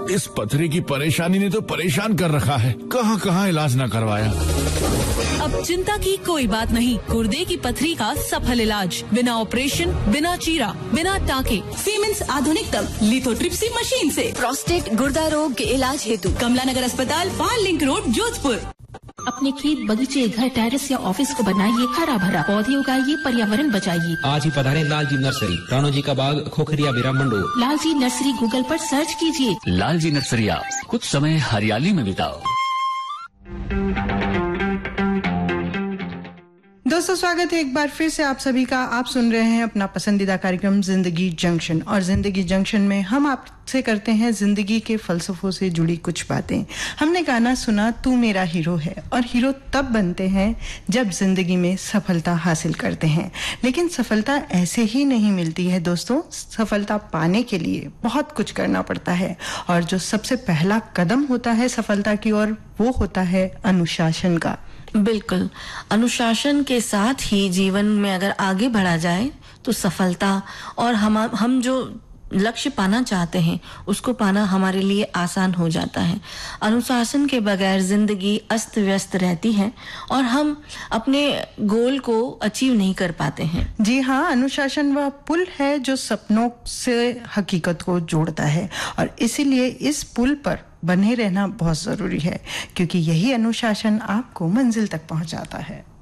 इस पथरी की परेशानी ने तो परेशान कर रखा है, कहाँ कहाँ इलाज न करवाया। अब चिंता की कोई बात नहीं। गुर्दे की पथरी का सफल इलाज, बिना ऑपरेशन, बिना चीरा, बिना टाके, सीमेंस आधुनिकतम लिथोट्रिप्सी मशीन से। प्रोस्टेट गुर्दा रोग के इलाज हेतु कमला नगर अस्पताल, पाल लिंक रोड, जोधपुर। अपने खेत, बगीचे, घर, टेरेस या ऑफिस को बनाइए हरा भरा, पौधे उगाइए, पर्यावरण बचाइए। आज ही पधारें लालजी नर्सरी, राणो जी का बाग, खोखरिया, बिरा, मंडोर। लालजी नर्सरी गूगल पर सर्च कीजिए। लालजी नर्सरी, आप कुछ समय हरियाली में बिताओ। दोस्तों, स्वागत है एक बार फिर से आप सभी का। आप सुन रहे हैं अपना पसंदीदा कार्यक्रम जिंदगी जंक्शन, और जिंदगी जंक्शन में हम आपसे करते हैं जिंदगी के फलसफों से जुड़ी कुछ बातें। हमने गाना सुना तू मेरा हीरो है, और हीरो तब बनते हैं जब जिंदगी में सफलता हासिल करते हैं। लेकिन सफलता ऐसे ही नहीं मिलती है दोस्तों। सफलता पाने के लिए बहुत कुछ करना पड़ता है, और जो सबसे पहला कदम होता है सफलता की ओर, वो होता है अनुशासन का। बिल्कुल, अनुशासन के साथ ही जीवन में अगर आगे बढ़ा जाए तो सफलता और हम जो लक्ष्य पाना चाहते हैं उसको पाना हमारे लिए आसान हो जाता है। अनुशासन के बगैर जिंदगी अस्त व्यस्त रहती है और हम अपने गोल को अचीव नहीं कर पाते हैं। जी हाँ, अनुशासन वह पुल है जो सपनों से हकीकत को जोड़ता है, और इसीलिए इस पुल पर बने रहना बहुत जरूरी है, क्योंकि यही अनुशासन आपको मंजिल तक पहुंचाता है।